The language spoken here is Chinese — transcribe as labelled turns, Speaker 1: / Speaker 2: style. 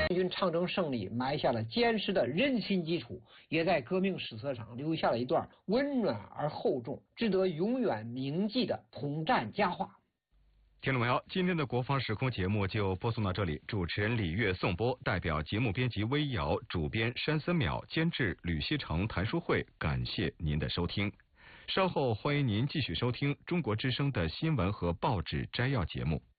Speaker 1: 军长征胜利埋下了坚实的人心基础，也在革命史册上留下了一段温暖而厚重、值得永远铭记的统战佳话。
Speaker 2: 听众朋友，今天的国防时空节目就播送到这里，主持人李月颂播，代表节目编辑微瑶，主编山森淼，监制吕锡成、谭书慧，感谢您的收听。稍后欢迎您继续收听中国之声的新闻和报纸摘要节目。